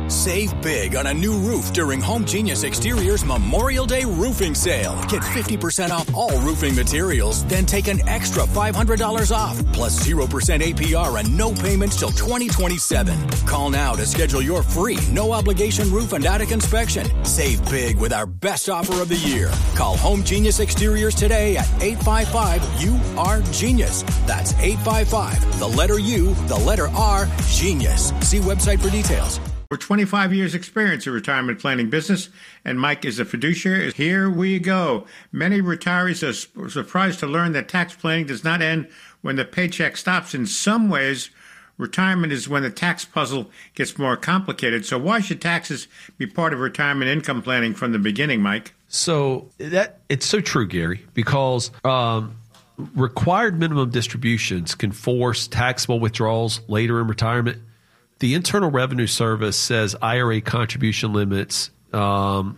Save big on a new roof during Home Genius Exterior's Memorial Day roofing sale. Get 50% off all roofing materials, then take an extra $500 off, plus 0% APR and no payments till 2027. Call now to schedule your free, no-obligation roof and attic inspection. Save big with our best offer of the year. Call Home Genius Exteriors today at 855-UR-GENIUS. That's 855, the letter U, the letter R, GENIUS. See website for details. For 25 years experience in retirement planning business, and Mike is a fiduciary. Here we go. Many retirees are surprised to learn that tax planning does not end when the paycheck stops. In some ways, retirement is when the tax puzzle gets more complicated. So why should taxes be part of retirement income planning from the beginning, Mike? So it's so true, Gary, because required minimum distributions can force taxable withdrawals later in retirement. The Internal Revenue Service says IRA contribution limits, for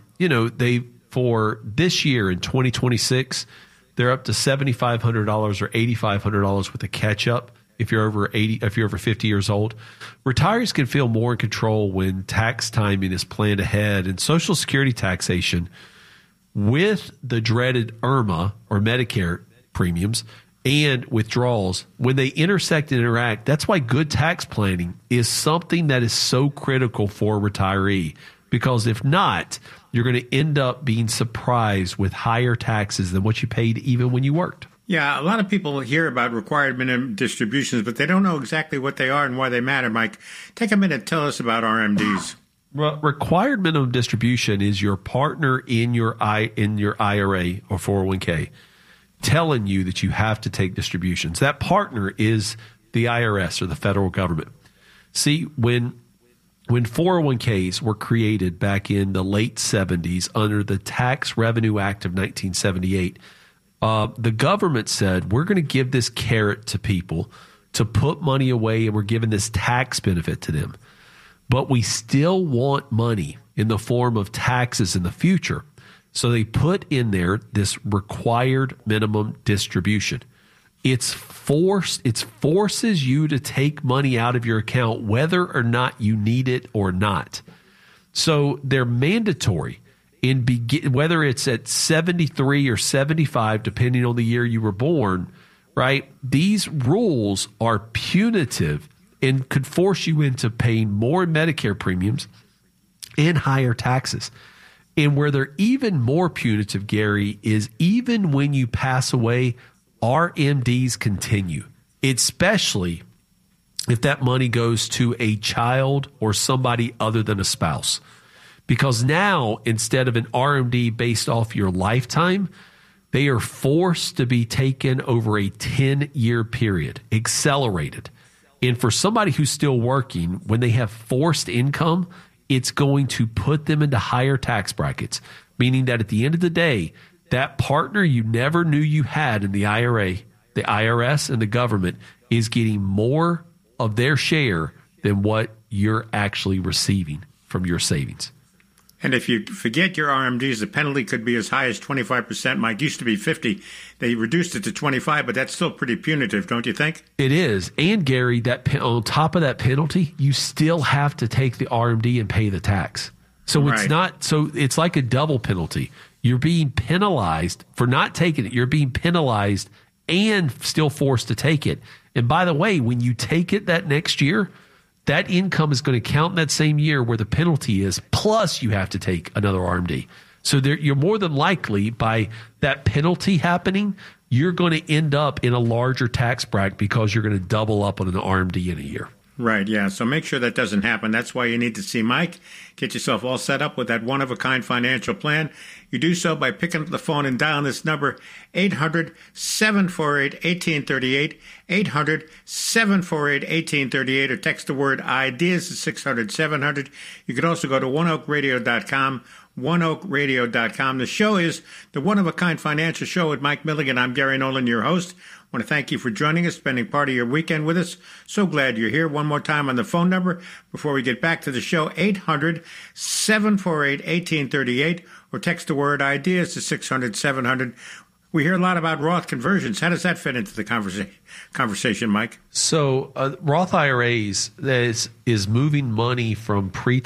this year in 2026, they're up to $7,500 or $8,500 with a catch up. If you're over 50 years old, retirees can feel more in control when tax timing is planned ahead, and Social Security taxation with the dreaded IRMA or Medicare premiums and withdrawals, when they intersect and interact, that's why good tax planning is something that is so critical for a retiree. Because if not, you're going to end up being surprised with higher taxes than what you paid even when you worked. Yeah, a lot of people hear about required minimum distributions, but they don't know exactly what they are and why they matter. Mike, take a minute and tell us about RMDs. Required minimum distribution is your partner in your IRA or 401k. Telling you that you have to take distributions. That partner is the IRS or the federal government. See, when 401ks were created back in the late 70s under the Tax Revenue Act of 1978, the government said, we're going to give this carrot to people to put money away, and we're giving this tax benefit to them. But we still want money in the form of taxes in the future. So they put in there this required minimum distribution. It forces you to take money out of your account whether or not you need it or not. So they're mandatory whether it's at 73 or 75, depending on the year you were born, right? These rules are punitive and could force you into paying more Medicare premiums and higher taxes. And where they're even more punitive, Gary, is even when you pass away, RMDs continue, especially if that money goes to a child or somebody other than a spouse. Because now, instead of an RMD based off your lifetime, they are forced to be taken over a 10-year period, accelerated. And for somebody who's still working, when they have forced income, it's going to put them into higher tax brackets, meaning that at the end of the day, that partner you never knew you had in the IRA, the IRS and the government is getting more of their share than what you're actually receiving from your savings. And if you forget your RMDs, the penalty could be as high as 25%. Mike, used to be 50. They reduced it to 25, but that's still pretty punitive, don't you think? It is. And Gary, that on top of that penalty, you still have to take the RMD and pay the tax. So it's not. So it's like a double penalty. You're being penalized for not taking it. You're being penalized and still forced to take it. And by the way, when you take it that next year, that income is going to count in that same year where the penalty is, plus you have to take another RMD. So you're more than likely, by that penalty happening, you're going to end up in a larger tax bracket because you're going to double up on an RMD in a year. Right, yeah. So make sure that doesn't happen. That's why you need to see Mike. Get yourself all set up with that one-of-a-kind financial plan. You do so by picking up the phone and dialing this number, 800-748-1838, 800-748-1838, or text the word IDEAS to 600-700. You could also go to oneoakradio.com, oneoakradio.com. The show is the One-of-a-Kind Financial Show with Mike Milligan. I'm Gary Nolan, your host. I want to thank you for joining us, spending part of your weekend with us. So glad you're here. One more time on the phone number before we get back to the show, 800-748-1838, or text the word IDEAS to 600-700. We hear a lot about Roth conversions. How does that fit into the conversation, Mike? So Roth IRAs is moving money from pre